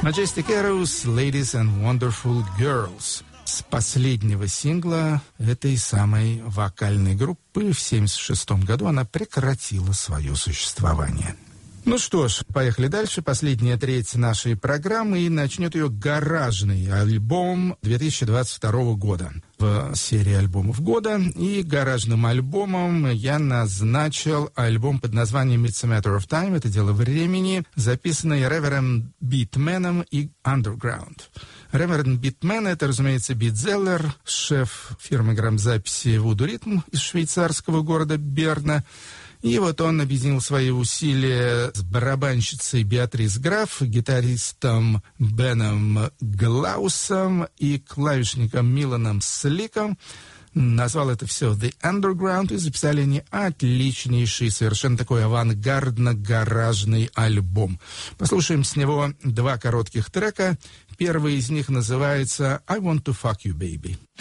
Majestic Arrows, Ladies and Wonderful Girls. С последнего сингла этой самой вокальной группы в 1976 году она прекратила свое существование. Ну что ж, поехали дальше. Последняя треть нашей программы, и начнет ее гаражный альбом 2022 года в серии альбомов года. И гаражным альбомом я назначил альбом под названием It's a Matter of Time, это дело времени, записанный Reverend Beatman и Underground. Reverend Beatman — это, разумеется, битзеллер, шеф фирмы грамзаписи Voodoo Rhythm из швейцарского города Берна. И вот он объединил свои усилия с барабанщицей Беатрис Граф, гитаристом Беном Глаусом и клавишником Миланом Сликом. Назвал это все The Underground, и записали они отличнейший, совершенно такой авангардно-гаражный альбом. Послушаем с него два коротких трека. Первый из них называется «I Want to Fuck You, Baby».